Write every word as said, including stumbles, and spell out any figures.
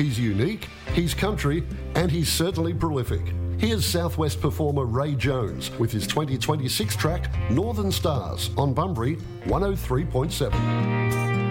He's unique, he's country, and he's certainly prolific. Here's Southwest performer Ray Jones with his twenty twenty-six track Northern Stars on Bunbury one oh three point seven.